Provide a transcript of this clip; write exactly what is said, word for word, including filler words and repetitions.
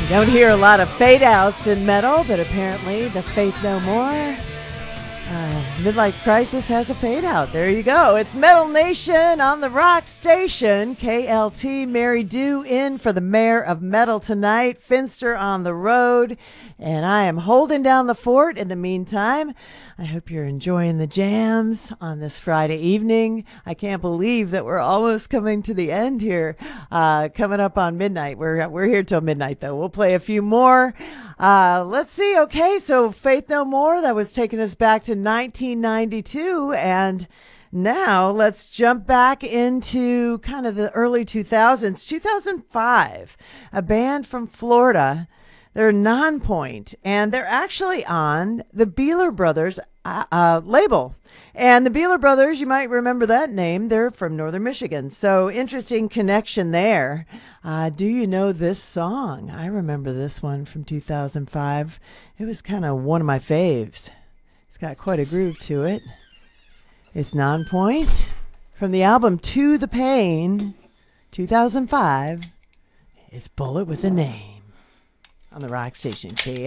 Don't hear a lot of fade outs in metal, but apparently the Faith No More uh, Midlife Crisis has a fade out. There you go. It's Metal Nation on the Rock Station. K L T, Mary Dew in for the Mayor of Metal tonight. Finster on the road. And I am holding down the fort in the meantime. I hope you're enjoying the jams on this Friday evening. I can't believe that we're almost coming to the end here. Uh, coming up on midnight. We're we're here till midnight, though. We'll play a few more. Uh, let's see. Okay, so Faith No More, that was taking us back to nineteen ninety-two. And now let's jump back into kind of the early two thousands. two thousand five, a band from Florida. They're Non-Point, and they're actually on the Beeler Brothers uh, uh, label. And the Beeler Brothers, you might remember that name. They're from Northern Michigan. So interesting connection there. Uh, do you know this song? I remember this one from two thousand five. It was kind of one of my faves. It's got quite a groove to it. It's Non-Point from the album To the Pain, two thousand five. It's Bullet with a Name. On the Rock Station, K